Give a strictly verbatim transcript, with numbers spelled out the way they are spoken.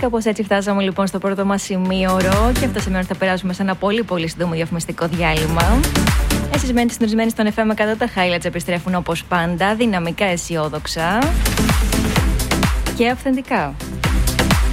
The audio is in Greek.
Κάπως έτσι φτάσαμε λοιπόν στο πρώτο μας σημείωρο και αυτό σημαίνει ότι θα περάσουμε σε ένα πολύ πολύ σύντομο διαφημιστικό διάλειμμα. Εσείς μένετε συντονισμένοι στον εφ εμ εκατό, τα highlights επιστρέφουν όπως πάντα, δυναμικά, αισιόδοξα και αυθεντικά.